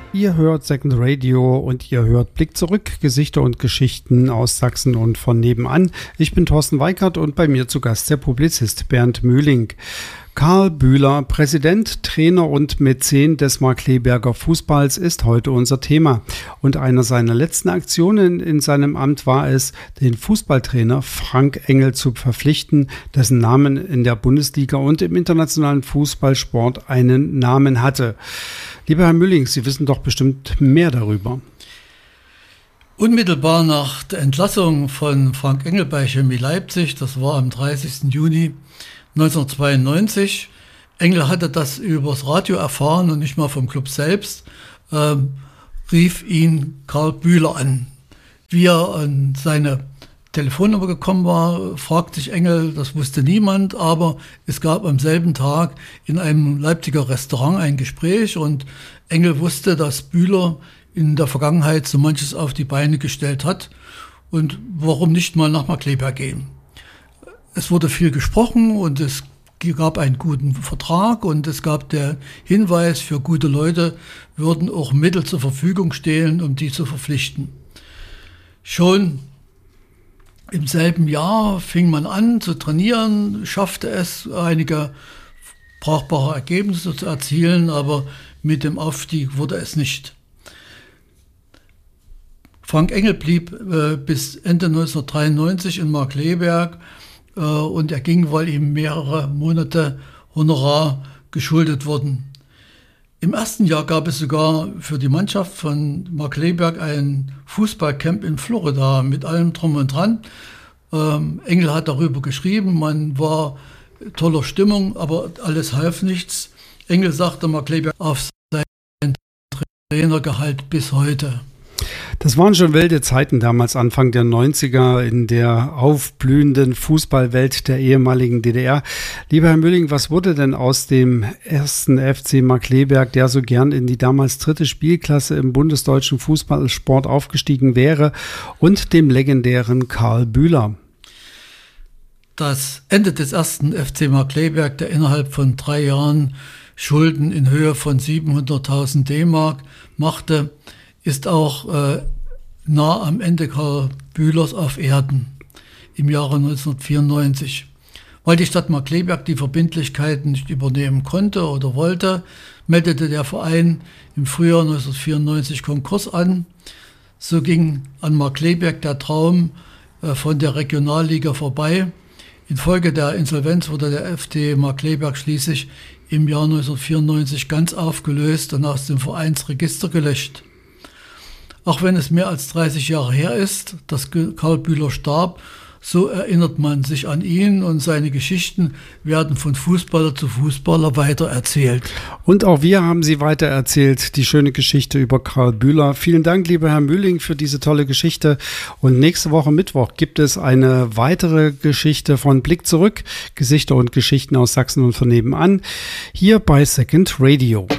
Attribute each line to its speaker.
Speaker 1: Ihr hört Second Radio und ihr hört Blick zurück, Gesichter und Geschichten aus Sachsen und von nebenan. Ich bin Thorsten Weikert und bei mir zu Gast der Publizist Bernd Mühling. Karl Bühler, Präsident, Trainer und Mäzen des Markkleeberger Fußballs, ist heute unser Thema. Und eine seiner letzten Aktionen in seinem Amt war es, den Fußballtrainer Frank Engel zu verpflichten, dessen Namen in der Bundesliga und im internationalen Fußballsport einen Namen hatte. Lieber Herr Mühling, Sie wissen doch bestimmt mehr darüber.
Speaker 2: Unmittelbar nach der Entlassung von Frank Engel bei Chemie Leipzig, das war am 30. Juni 1992. Engel hatte das übers Radio erfahren und nicht mal vom Club selbst, rief ihn Karl Bühler an. Wie er an seine Telefonnummer gekommen war, fragt sich Engel, das wusste niemand, aber es gab am selben Tag in einem Leipziger Restaurant ein Gespräch und Engel wusste, dass Bühler in der Vergangenheit so manches auf die Beine gestellt hat und warum nicht mal nach Markkleeberg gehen. Es wurde viel gesprochen und es gab einen guten Vertrag und es gab der Hinweis, für gute Leute würden auch Mittel zur Verfügung stehen, um die zu verpflichten. Schon im selben Jahr fing man an zu trainieren, schaffte es, einige brauchbare Ergebnisse zu erzielen, aber mit dem Aufstieg wurde es nicht. Frank Engel blieb bis Ende 1993 in Markkleeberg und er ging, weil ihm mehrere Monate Honorar geschuldet wurden. Im ersten Jahr gab es sogar für die Mannschaft von Markkleeberg ein Fußballcamp in Florida mit allem drum und dran. Engel hat darüber geschrieben, man war toller Stimmung, aber alles half nichts. Engel sagte Markkleeberg auf sein Trainergehalt bis heute.
Speaker 1: Das waren schon wilde Zeiten damals, Anfang der 90er, in der aufblühenden Fußballwelt der ehemaligen DDR. Lieber Herr Mühling, was wurde denn aus dem ersten FC Markkleeberg, der so gern in die damals dritte Spielklasse im bundesdeutschen Fußballsport aufgestiegen wäre, und dem legendären Karl Bühler?
Speaker 2: Das Ende des ersten FC Markkleeberg, der innerhalb von 3 Jahren Schulden in Höhe von 700.000 D-Mark machte, ist auch nah am Ende Karl Bühlers auf Erden im Jahre 1994. Weil die Stadt Markkleeberg die Verbindlichkeiten nicht übernehmen konnte oder wollte, meldete der Verein im Frühjahr 1994 Konkurs an. So ging an Markkleeberg der Traum von der Regionalliga vorbei. Infolge der Insolvenz wurde der FC Markkleeberg schließlich im Jahr 1994 ganz aufgelöst und aus dem Vereinsregister gelöscht. Auch wenn es mehr als 30 Jahre her ist, dass Karl Bühler starb, so erinnert man sich an ihn und seine Geschichten werden von Fußballer zu Fußballer weitererzählt.
Speaker 1: Und auch wir haben sie weitererzählt, die schöne Geschichte über Karl Bühler. Vielen Dank, lieber Herr Mühling, für diese tolle Geschichte. Und nächste Woche Mittwoch gibt es eine weitere Geschichte von Blick zurück, Gesichter und Geschichten aus Sachsen und von nebenan, hier bei Second Radio.